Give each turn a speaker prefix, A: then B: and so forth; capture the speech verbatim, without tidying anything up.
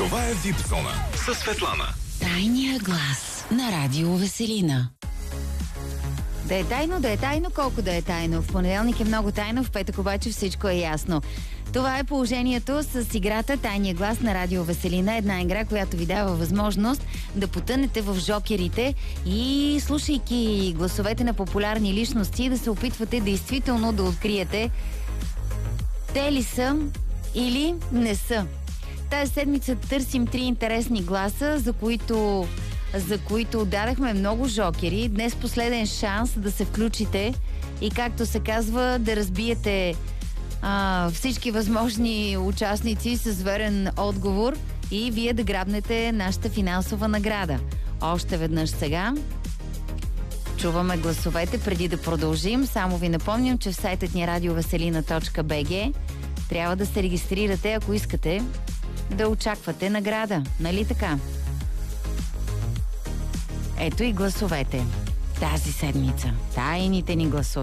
A: Това е Випзона със Светлана.
B: Тайния глас на Радио Веселина.
C: Да е тайно, да е тайно, колко да е тайно. В понеделник е много тайно, в петък обаче всичко е ясно. Това е положението с играта Тайния глас на Радио Веселина. Една игра, която ви дава възможност да потънете в жокерите и слушайки гласовете на популярни личности, да се опитвате действително да откриете те ли са или не са. Тая седмица търсим три интересни гласа, за които, за които дадахме много жокери. Днес последен шанс да се включите и, както се казва, да разбиете а, всички възможни участници с верен отговор и вие да грабнете нашата финансова награда. Още веднъж сега чуваме гласовете преди да продължим. Само ви напомням, че в сайтът ни радиовеселина точка би джи трябва да се регистрирате, ако искате да очаквате награда. Нали така? Ето и гласовете тази седмица. Тайните ни гласове.